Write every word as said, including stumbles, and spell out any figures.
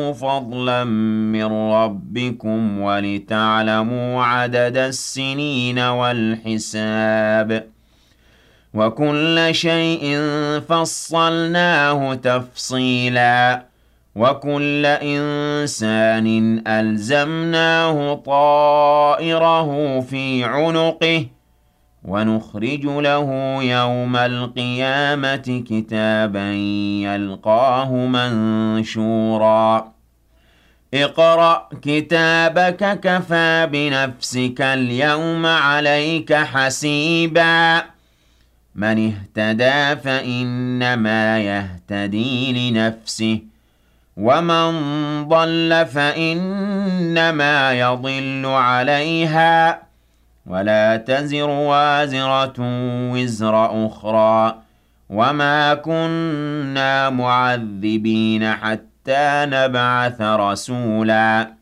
فضلا من ربكم ولتعلموا عدد السنين والحساب وكل شيء فصلناه تفصيلا وكل إنسان ألزمناه طائره في عنقه ونخرج له يوم القيامة كتابا يلقاه منشورا اقرأ كتابك كفى بنفسك اليوم عليك حسيبا من اهتدى فإنما يهتدي لنفسه ومن ضل فإنما يضل عليها ولا تزر وازرة وزر أخرى وما كنا معذبين حتى نبعث رسولا